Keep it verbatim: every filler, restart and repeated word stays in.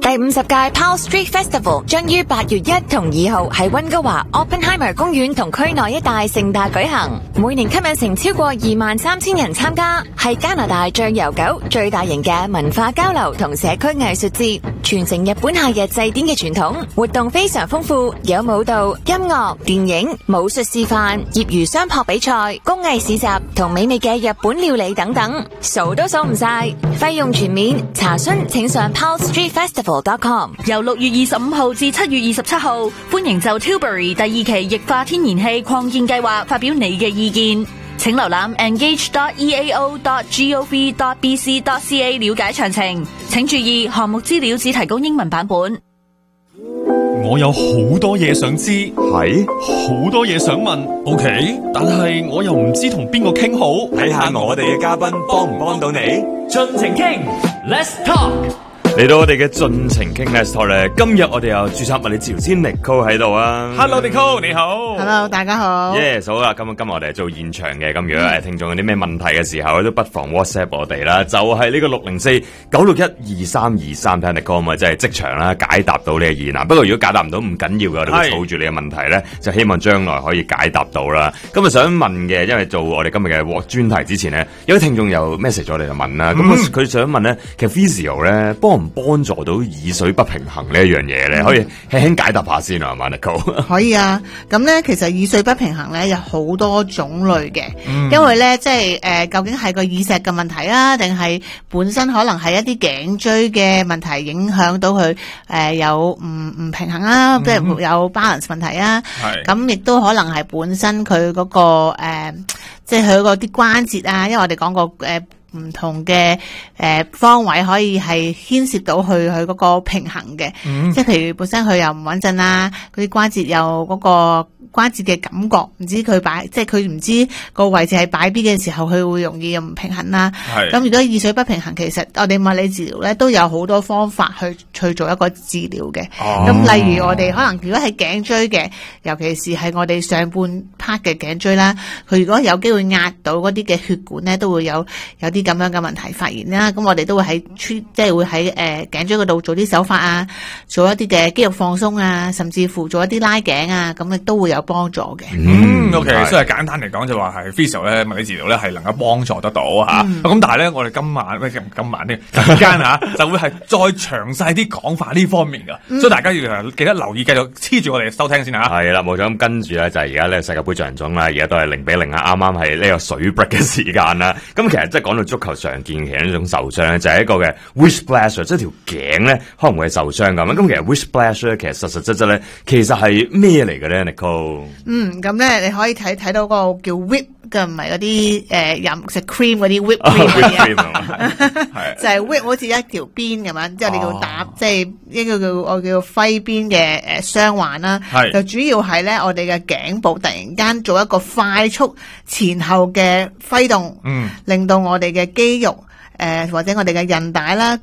第五十屆 Powell Street Festival 將於八月一同二號喺溫哥華 Oppenheimer 公園同區內一帶盛大舉行，每年吸引成超過二萬三千人參加，係加拿大最悠久、最大型嘅文化交流同社區藝術節，傳承日本夏日祭典嘅傳統。活動非常豐富，有舞蹈、音樂、電影、武術示範、業餘相撲比賽、工藝市集同美味嘅日本料理等等，數都數唔晒。費用全免，查詢請上 powell street festival dot com。 由六月二十五號至七月二十七號，歡迎就 Tilbury 第二期液化天然氣擴建計劃發表你嘅意見，請瀏覽 engage dot e a o dot gov dot b c dot c a 了解詳情。請注意，項目資料只提供英文版本。 我有好多嘢想知， 係好多嘢想問 ，OK， 但係我又唔知同邊個傾好， 睇下我哋嘅嘉賓幫唔幫到你， 盡情傾 ，Let's talk。 嚟到我哋嘅盡情傾 Let's Talk 咧，今日我哋有註冊物理治療師 Nicole 喺度啊 Hello Nicole 你好 Hello 大家好 Yes 好啦，今日今日我哋係做現場嘅，咁如果誒聽眾有啲咩問題嘅時候都不妨 WhatsApp 我哋啦，就係呢個六零四九六一二三二三，睇下 Nicole 咪即係即場啦解答到你嘅疑難。不過如果解答唔到唔緊要嘅，我哋會儲住你嘅問題咧，就希望將來可以解答到啦。今日想問嘅，因為做我哋今日嘅專題之前咧，有啲聽眾又 message 咗我哋就問啦，咁佢、嗯、想問咧，其實 physio 咧幫唔幫助到耳水不平衡呢一樣嘢咧？可以輕輕解答下先啊，嘛 Nicole。 可以啊，咁咧其實耳水不平衡咧有好多種類嘅、嗯，因為咧即係誒究竟係個耳石嘅問題啊，定係本身可能係一啲頸椎嘅問題影響到佢誒、呃、有唔唔平衡啊，即、嗯、係有 balance 問題啊。咁亦都可能係本身佢嗰、那個誒，即係佢嗰啲關節啊，因為我哋講過誒。呃唔同嘅誒、呃、方位可以係牽涉到去佢嗰個平衡嘅、嗯，即係譬如本身佢又唔穩陣啦，嗰啲關節有嗰個關節嘅感覺，唔知佢擺即係佢唔知個位置係擺邊嘅時候，佢會容易又唔平衡啦。咁如果耳水不平衡，其實我哋物理治療咧都有好多方法去去做一個治療嘅。咁、哦、例如我哋可能如果係頸椎嘅，尤其是係我哋上半 part 嘅頸椎啦，佢如果有機會壓到嗰啲嘅血管咧，都會有有啲咁樣嘅問題發現啦。咁我哋都會喺即係會喺誒頸椎嗰度做啲手法啊，做一啲嘅肌肉放鬆啊，甚至乎做一啲拉頸啊，咁亦都會有幫助嘅。 嗯 ，OK， 所以簡單嚟講就話係 physio 咧物理治療咧係能夠幫助得到吓。咁、嗯、但係咧我哋今晚喂今晚呢陣間吓就會係再詳細啲講法呢方面噶、嗯，所以大家要記得留意，繼續黐住我哋收聽先吓。係啦，冇錯。咁跟住咧就係而家咧世界盃進行中啦，而家都係零比零啊，啱啱係呢個水 break 嘅時間啦。咁其實即係講到足球常見嘅一種受傷咧，就係、是、一個嘅 wrist splash， 即係條頸咧可能會係受傷咁。咁、嗯、其實 wrist splash 咧，其實實實質質咧，其實係咩嚟嘅咧 Nicole？ 嗯，咁咧你可以睇睇到個叫 whip 嘅，唔係嗰啲誒飲食 cream 嗰啲 whip cream 嗰啲啊，就係 whip 好似一條邊咁樣，之後你叫打，即係一個叫我叫揮邊嘅誒傷患啦。就主要係咧我哋嘅頸部突然間做一個快速前後嘅揮動，嗯，令到我哋嘅肌肉誒、呃、或者我哋嘅韌帶啦。